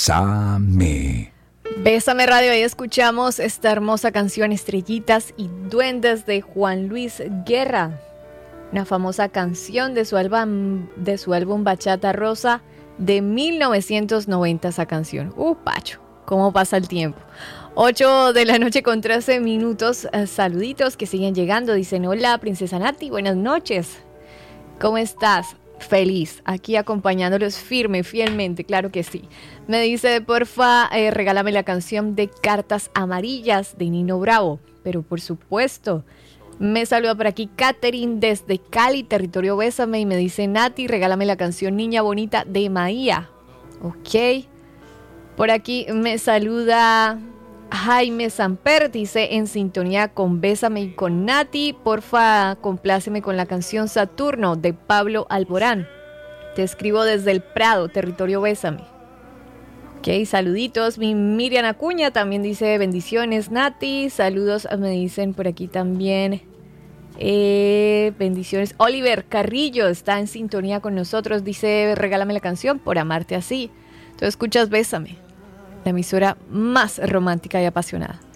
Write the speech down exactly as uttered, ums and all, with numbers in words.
Bésame. Bésame Radio, ahí escuchamos esta hermosa canción Estrellitas y Duendes de Juan Luis Guerra, una famosa canción de su álbum, de su álbum Bachata Rosa de mil novecientos noventa. Esa canción, uh, Pacho, cómo pasa el tiempo. ocho de la noche con trece minutos. Uh, saluditos que siguen llegando. Dicen: hola, Princesa Nati, buenas noches. ¿Cómo estás? Feliz, aquí acompañándolos firme, fielmente, claro que sí. Me dice: porfa, eh, regálame la canción de Cartas Amarillas de Nino Bravo. Pero por supuesto. Me saluda por aquí Catherine desde Cali, territorio Bésame, y me dice: Nati, regálame la canción Niña Bonita de Maía. Ok. Por aquí me saluda Jaime Samper, dice: en sintonía con Bésame y con Nati, porfa, compláceme con la canción Saturno de Pablo Alborán. Te escribo desde el Prado, territorio Bésame. Ok, saluditos. Mi Miriam Acuña también dice: bendiciones, Nati. Saludos, me dicen por aquí también. Eh, bendiciones. Oliver Carrillo está en sintonía con nosotros. Dice: regálame la canción Por Amarte Así. Tú escuchas Bésame, la emisora más romántica y apasionada.